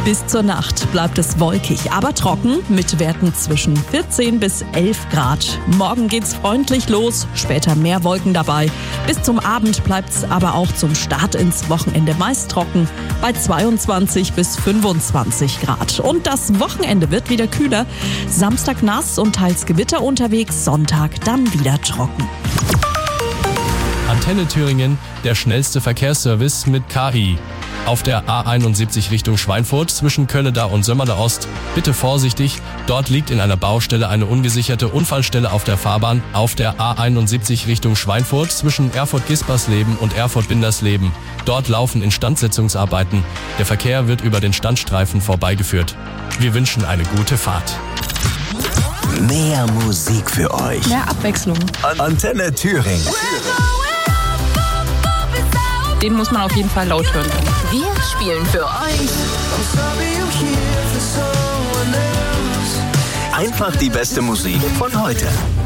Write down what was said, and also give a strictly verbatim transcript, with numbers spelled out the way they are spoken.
Bis zur Nacht bleibt es wolkig, aber trocken mit Werten zwischen vierzehn bis elf Grad. Morgen geht's freundlich los, später mehr Wolken dabei. Bis zum Abend bleibt's aber auch zum Start ins Wochenende meist trocken bei zweiundzwanzig bis fünfundzwanzig Grad. Und das Wochenende wird wieder kühler. Samstag nass und teils Gewitter unterwegs, Sonntag dann wieder trocken. Antenne Thüringen, der schnellste Verkehrsservice mit K I. Auf der A einundsiebzig Richtung Schweinfurt zwischen Kölleda und Sömmerle Ost. Bitte vorsichtig, dort liegt in einer Baustelle eine ungesicherte Unfallstelle auf der Fahrbahn. Auf der A einundsiebzig Richtung Schweinfurt zwischen Erfurt-Gispersleben und Erfurt-Bindersleben. Dort laufen Instandsetzungsarbeiten. Der Verkehr wird über den Standstreifen vorbeigeführt. Wir wünschen eine gute Fahrt. Mehr Musik für euch. Mehr Abwechslung. Antenne Thüringen. Den muss man auf jeden Fall laut hören. Wir spielen für euch Einfach die beste Musik von heute.